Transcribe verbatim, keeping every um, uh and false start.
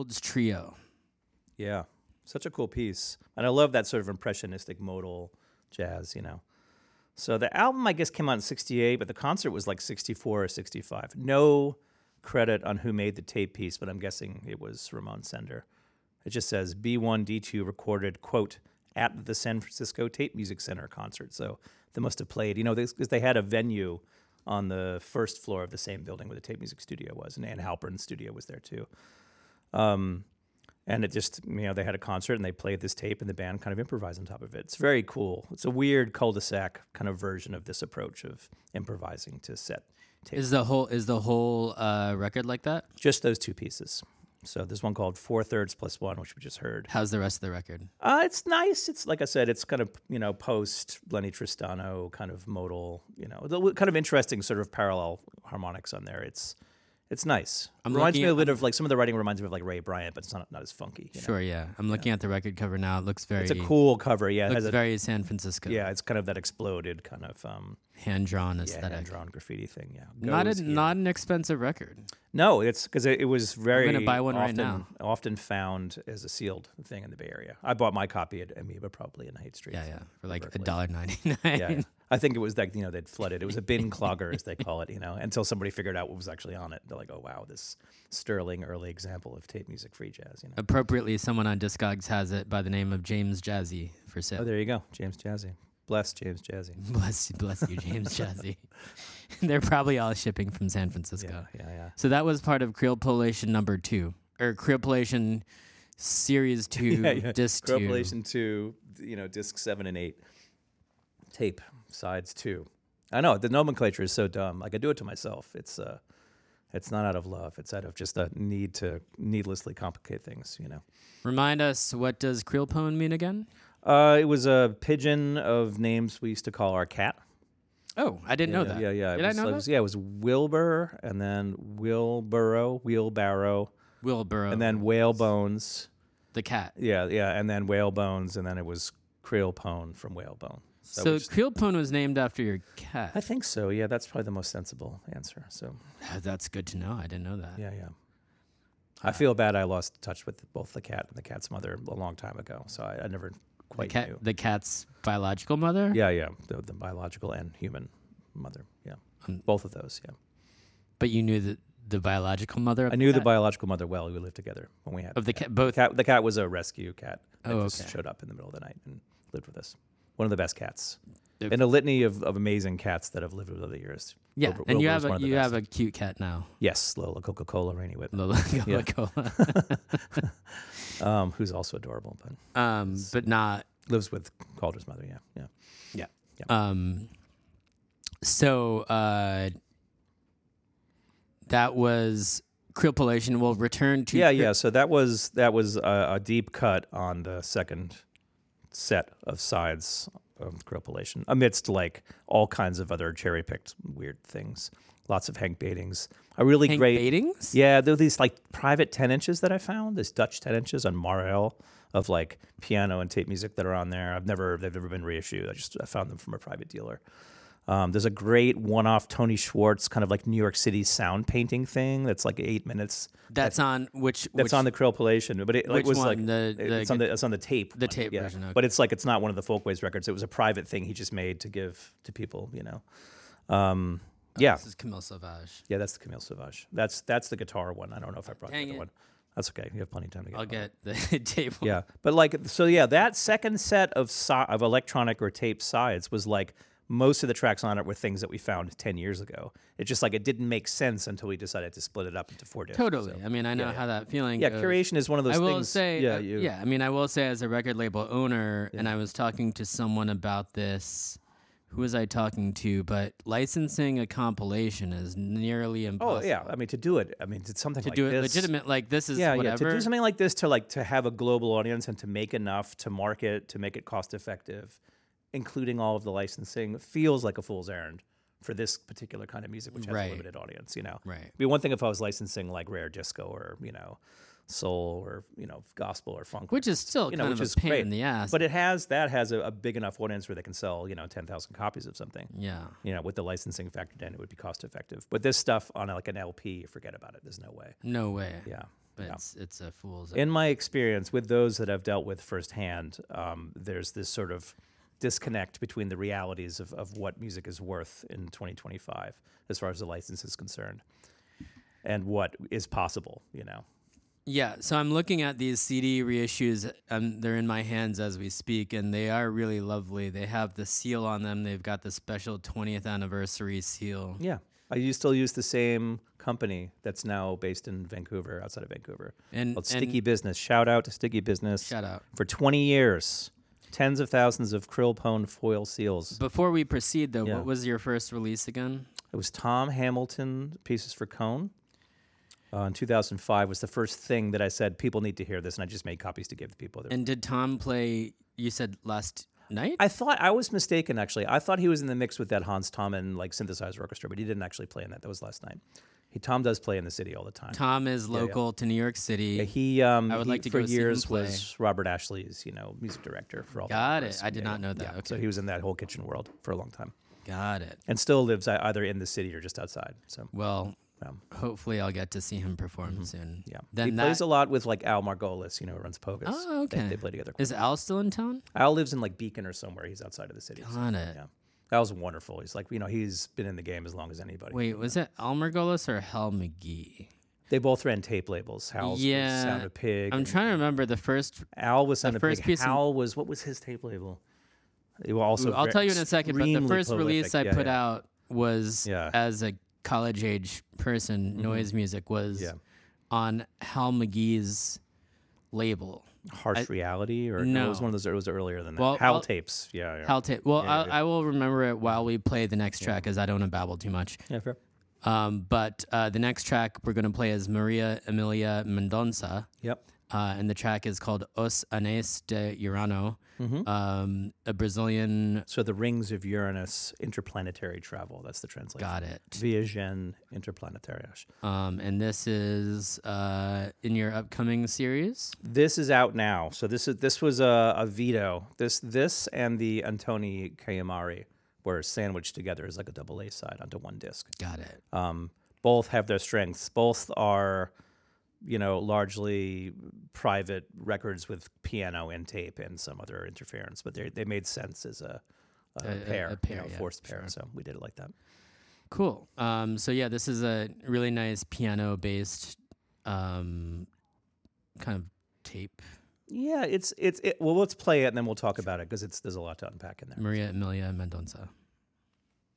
Fields Trio. Yeah, such a cool piece. And I love that sort of impressionistic modal jazz, you know. So the album, I guess, came out in sixty-eight, but the concert was like sixty-four or sixty-five. No credit on who made the tape piece, but I'm guessing it was Ramon Sender. It just says B one D two recorded, quote, at the San Francisco Tape Music Center concert. So they must have played, you know, because they had a venue on the first floor of the same building where the tape music studio was, and Ann Halpern's studio was there too. Um, and it just, you know, they had a concert and they played this tape and the band kind of improvised on top of it. It's very cool. It's a weird cul-de-sac kind of version of this approach of improvising to set tape. Is the whole is the whole uh, record like that? Just those two pieces. So there's one called Four Thirds Plus One, which we just heard. How's the rest of the record? Uh, it's nice. It's like I said, it's kind of, you know, post Lenny Tristano kind of modal, you know, the kind of interesting sort of parallel harmonics on there. It's it's nice. I'm reminds me looking a bit at- of like some of the writing reminds me of like Ray Bryant, but it's not not as funky. You know? Sure, yeah. I'm looking at the record cover now. It looks very It's a cool cover. Yeah, it looks has a, very San Francisco. yeah, it's kind of that exploded kind of um, Hand drawn yeah, aesthetic. hand-drawn graffiti thing. Yeah, not a, Goes in. not an expensive record. No, it's because it, it was very gonna buy one right often, now. often found as a sealed thing in the Bay Area. I bought my copy at Amoeba probably in Haight Street. Yeah, yeah. For like a Berkeley. dollar ninety nine. Yeah, yeah. I think it was like, you know, they'd flooded. It was a bin clogger, as they call it, you know, until somebody figured out what was actually on it. They're like, oh, wow, this sterling early example of tape music free jazz, you know. Appropriately, someone on Discogs has it by the name of James Jazzy for sale. Oh, there you go. James Jazzy. Bless James Jazzy. Bless you, bless you, James Jazzy. They're probably all shipping from San Francisco. Yeah, yeah, yeah. So that was part of Creolpolation number two, or Creolpolation series two, yeah, yeah. disc two. Correlation two, you know, disc seven and eight. Tape, sides two. I know, the nomenclature is so dumb. Like, I do it to myself. It's uh, it's not out of love. It's out of just a need to needlessly complicate things, you know. Remind us, what does Creolpone mean again? Uh, it was a pigeon of names we used to call our cat. Oh, I didn't know yeah, that. Yeah, yeah. Did it was, I know it that? was, yeah, it was Wilbur, and then Wilburo, Wheelbarrow, Wilbur. and then Whalebones. the cat. Yeah, yeah, and then Whalebones, and then it was Creolpone from Whalebone. So, So we just- Creolpone was named after your cat. I think so. Yeah, that's probably the most sensible answer. So, Ah, That's good to know. I didn't know that. yeah, yeah. I feel bad. I lost touch with both the cat and the cat's mother a long time ago, so I, I never The quite cat, knew. the cat's biological mother. Yeah, yeah, the, the biological and human mother. Yeah, Um, both of those. Yeah, But you knew the the biological mother. Of I knew the cat? biological mother well. We lived together when we had of the cat. cat. Both. cat. The cat was a rescue cat that Oh, just okay. showed up in the middle of the night and lived with us. One of the best cats. Yep. And a litany of, of amazing cats that have lived with over the years. Yeah, Wilbur- and you Wilbur have was one a of the you best. have a cute cat now, Yes, Lola Coca-Cola Rainy Whip, Lola Yeah. Coca-Cola. um, who's also adorable, but um, but not. lives with Calder's mother. Yeah, yeah. Um, so uh, that was Creolpolation. We'll return to Yeah, Cre- yeah. So that was that was a, a deep cut on the second set of sides of Creolpolation, amidst like all kinds of other cherry picked weird things. Lots of Hank Batings. A really Hank great. Batings? Yeah, there are these like private ten inches that I found. These Dutch ten inches on Marel of like piano and tape music that are on there. I've never they've never been reissued. I just I found them from a private dealer. Um, there's a great one-off Tony Schwartz kind of like New York City sound painting thing that's like eight minutes. That's on which? That's which, on the Creolpolation, but it like, which was one? like The- the it's on the it's on the tape. the one, tape yeah. version, okay. But it's like it's not one of the Folkways records. It was a private thing he just made to give to people. You know, um, yeah, This is Camille Sauvage. yeah. That's the Camille Sauvage. That's that's the guitar one. I don't know if I brought Dang the other it. one. That's okay. You have plenty of time to get. I'll it. get the tape. one. Yeah, but like so, yeah. That second set of si- of electronic or tape sides was like. Most of the tracks on it were things that we found ten years ago. It's just like it didn't make sense until we decided to split it up into four discs. Totally. so. I mean, I know yeah, how that feeling. Yeah, goes. curation is one of those I will things. say, yeah, uh, you, yeah. I mean, I will say, as a record label owner, and I was talking to someone about this. Who was I talking to? But licensing a compilation is nearly Oh impossible. yeah, I mean to do it. I mean to something To like do it this, legitimate, like this is Yeah, whatever. yeah. To do something like this, to like to have a global audience and to make enough to market, to make it cost effective, including all of the licensing, feels like a fool's errand for this particular kind of music, which has Right. a limited audience. You know, Right. It'd be one thing if I was licensing like rare disco or you know, soul or you know, gospel or funk, Which is still you know, kind which of is a pain great. in the ass. But it has that has a, a big enough audience where they can sell you know ten thousand copies of something. yeah. You know, with the licensing factored in, it would be cost effective. But this stuff on like an L P, forget about it. There's no way. No way. Yeah, Yeah. It's it's a fool's. In my experience with those that I've dealt with firsthand, um, there's this sort of disconnect between the realities of, of what music is worth in twenty twenty-five as far as the license is concerned and what is possible, you know. Yeah, so I'm looking at these C D reissues. Um, they're in my hands as we speak, and they are really lovely. They have the seal on them. They've got the special twentieth anniversary seal. Yeah. I used still use the same company that's now based in Vancouver, outside of Vancouver, And, called and Sticky Business. Shout out to Sticky Business. shout out. For twenty years, tens of thousands of krill pone foil seals. Before we proceed, though, Yeah. what was your first release again? It was Tom Hamilton, Pieces for Cone. Uh, in two thousand five was the first thing that I said, people need to hear this, and I just made copies to give to people. And did Tom play, you said last night? I thought, I was mistaken, actually. I thought he was in the mix with that Hans Tommen, like, synthesizer orchestra, but he didn't actually play in that. That was last night. He Tom does play in the city all the time. Tom is yeah. local to New York City. Yeah, he, um, I would he, like to for go see him years play. was Robert Ashley's, you know, music director for all Got that. it. I did not know that. Yeah. Okay. So he was in that whole kitchen world for a long time. Got it. And still lives ei- either in the city or just outside. So, Well, um, hopefully I'll get to see him perform soon. yeah. Then he that, plays a lot with, like, Al Margolis, you know, who runs Pogus. Oh, okay. They, they play together. Is Al still in town? Al lives in, like, Beacon or somewhere. He's outside of the city. so, Got it. yeah. Al's wonderful. He's like, you know, he's been in the game as long as anybody. Wait, was it Al Margolis or Hal McGee? They both ran tape labels. Hal's Yeah, was Sound of Pig. I'm and trying to remember the first. Al was Sound of first Pig. piece of- Hal was, what was his tape label? It was also Ooh, I'll ve- tell you in a second, but the extremely first release I prolific. Yeah, put yeah. out was Yeah. as a college age person, noise music was Yeah. on Hal McGee's label. Harsh Reality, or no. it was one of those. It was earlier than that. Well, Hal I'll- tapes. Yeah, yeah. Hal tape. Well, Yeah, I, yeah. I will remember it while we play the next track, as I don't want to babble too much. Yeah, fair. Um, but uh, the next track we're going to play is Maria Emilia Mendonça. Yep. Uh, and the track is called Os Anéis de Urano, um, a Brazilian. So the Rings of Uranus, interplanetary travel. That's the translation. Got it. Viagen interplanetarias. Um, and this is uh, in your upcoming series. This is out now. So this is this was a, a veto. This this and the Antoni Kayamari were sandwiched together as like a double A side onto one disc. Got it. Um, both have their strengths. Both are, you know, largely private records with piano and tape and some other interference, but they they made sense as a, a, A- a- pair, a pair, you know, yeah, forced pair. sure. So we did it like that. Cool. Um, so yeah, this is a really nice piano-based um, kind of tape. Yeah, it's it's it, well. Let's play it and then we'll talk about it because it's there's a lot to unpack in there. Maria Emilia Mendonça.